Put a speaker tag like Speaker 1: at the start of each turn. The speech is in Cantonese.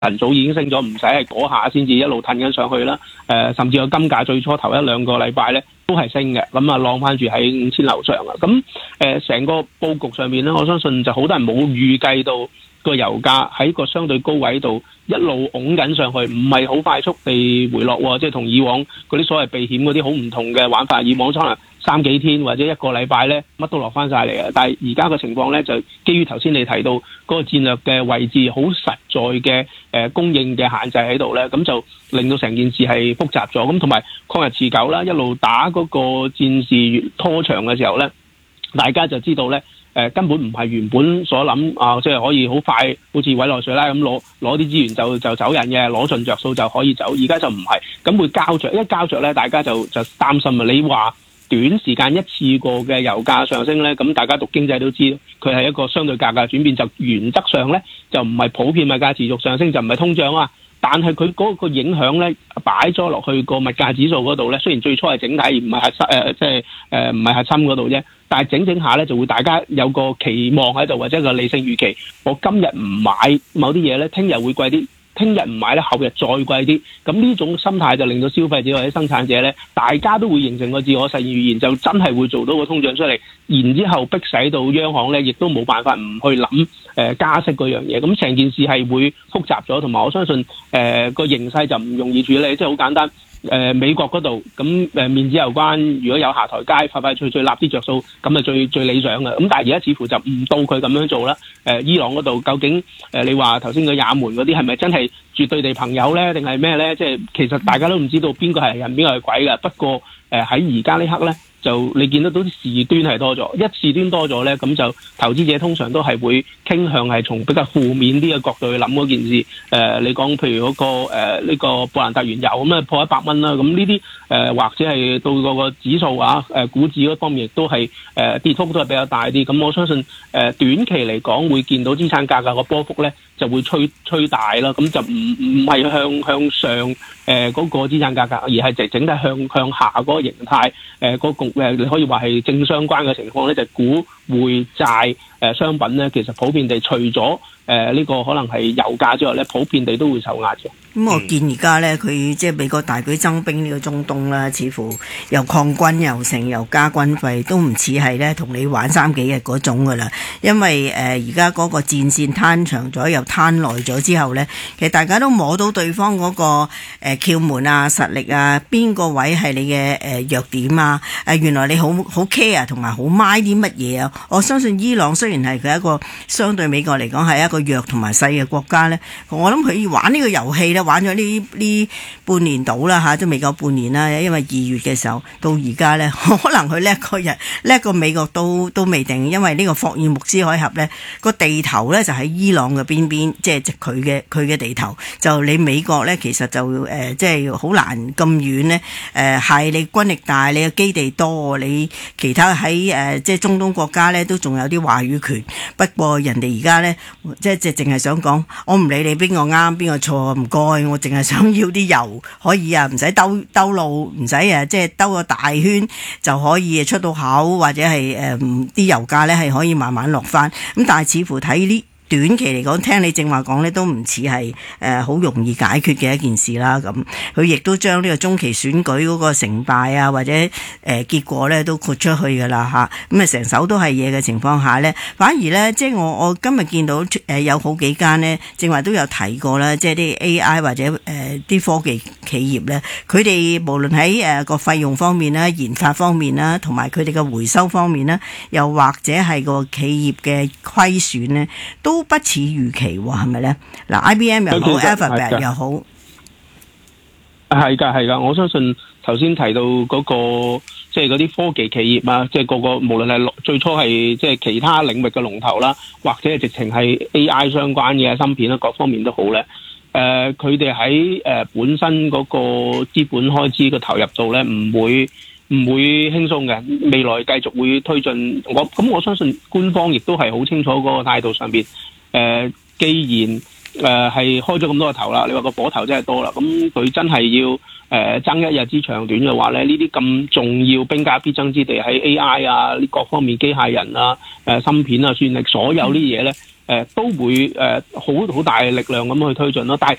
Speaker 1: 晨早已經升咗，唔使係嗰下先至一路褪緊上去啦。甚至個金價最初頭一兩個禮拜咧都係升嘅，咁啊浪翻住喺5000樓上啊。咁成個佈局上面咧，我相信就好多人冇預計到個油價喺個相對高位度一路拱緊上去，唔係好快速地回落喎，即係同以往嗰啲所謂避險嗰啲好唔同嘅玩法。以往可能3幾天或者一個禮拜咧，乜都落翻晒嚟啊！但係而家嘅情況咧，就基於頭先你提到嗰個戰略嘅位置，好實在嘅供應嘅限制喺度咧，咁就令到成件事係複雜咗。咁同埋抗日持久啦，一路打嗰個戰事越拖長嘅時候咧，大家就知道咧。根本唔係原本所諗啊，即係可以好快，好似委內瑞拉咁攞啲資源就走人嘅，攞盡着數就可以走。而家就唔係，咁會膠着，一膠着咧，大家就擔心啊！你話短時間一次過嘅油價上升咧，咁大家讀經濟都知，佢係一個相對價格轉變，就原則上咧就唔係普遍物價持續上升，就唔係通脹啊。但係佢嗰個影響咧擺咗落去個物價指數嗰度咧，雖然最初係整體而唔係核心，唔係核心嗰度啫。但係整下咧，就會大家有個期望喺度，或者一個理性預期。我今日唔買某啲嘢咧，聽日會貴啲；聽日唔買咧，後日再貴啲。咁呢種心態就令到消費者或者生產者咧，大家都會形成個自我實現預言，就真係會做到個通脹出嚟。然之後逼使到央行咧，亦都冇辦法唔去諗加息嗰樣嘢。咁成件事係會複雜咗，同埋我相信個形勢就唔容易處理，即係好簡單。美國嗰度咁面子有關，如果有下台階，快快脆脆立啲着數，咁啊最理想嘅。咁但係而家似乎就唔到佢咁樣做啦。伊朗嗰度究竟你話頭先個也門嗰啲係咪真係絕對地朋友咧，定係咩咧？即係其實大家都唔知道邊個係人邊個係鬼嘅。不過喺而家呢刻咧，就你見得到啲事端係多咗，一事端多咗咧，咁就投資者通常都係會傾向係從比較負面啲嘅角度去諗嗰件事。你講譬如嗰個呢個布蘭特原油咁啊破100蚊啦，咁呢啲或者係到嗰個指數啊股指嗰方面亦都係跌幅都係比較大啲。咁我相信短期嚟講會見到資產價格個波幅咧就會吹大啦。咁就唔係向上嗰個資產價格，而係整體向下嗰個形態嗰個你可以話係正相關嘅情況咧，就股匯債商品咧，其實普遍地除咗呢個可能係油價之外咧，普遍地都會受壓嘅。
Speaker 2: 咁我見而家咧，佢即係美國大舉增兵呢個中東啦，似乎又抗軍又成又加軍費，都唔似係咧同你玩3幾日嗰種噶啦。因為而家嗰個戰線攤長咗又攤耐咗之後咧，其實大家都摸到對方嗰個竅門啊、實力啊，邊個位係你嘅弱點啊？原來你好 care 同埋好買啲乜嘢啊？我相信伊朗雖然係佢一個相對美國嚟講係一個弱同埋細嘅國家咧，我諗佢玩呢個遊戲咧，玩咗呢半年到啦嚇，都未夠半年啦。因為2月嘅時候到而家咧，可能佢叻過美國都未定。因為呢個霍爾木茲海峽咧個地頭咧就喺伊朗嘅邊，即係佢嘅地頭。就你美國咧其實就即係好難咁遠咧。係你軍力大，你嘅基地多，你其他喺即係中東國家咧都仲有啲話語權。不過人哋而家咧即係淨係想講，我唔理你邊個啱邊個錯，唔該，我淨係想要啲油可以啊，唔使兜路，唔使即係兜個大圈就可以出到口，或者係啲油價咧係可以慢慢落翻。咁但係似乎睇呢短期嚟講，聽你正話講咧，都唔似係好容易解決嘅一件事啦。咁佢亦都將呢個中期選舉嗰個成敗啊，或者結果咧都豁出去噶啦嚇。咁成手都係嘢嘅情況下咧，反而咧即係我今日見到有好幾間咧，正話都有提過啦，即係啲 AI 或者啲科技企業咧，佢哋無論喺個費用方面啦、研發方面啦，同埋佢哋嘅回收方面啦，又或者係個企業嘅虧損咧，都不似預期喎，係咪咧？嗱 ，IBM 又好 ，Alphabet 又好，
Speaker 1: 係㗎。我相信頭先提到嗰個即係嗰啲科技企業啊，即係個無論係最初係即係其他領域嘅龍頭啦，或者係直情係 AI 相關嘅芯片啦，各方面都好咧。佢哋喺本身嗰個資本開支嘅投入度咧，唔會輕鬆嘅，未來繼續會推進。我相信官方亦都係好清楚嗰個態度上邊。既然係開咗咁多個頭啦，你話個火頭真係多啦，咁佢真係要爭一日之長短嘅話咧，呢啲咁重要兵家必爭之地喺 AI 啊，呢各方面機械人啊、芯片啊、算力所有啲嘢咧。都會好大力量咁去推進咯，但係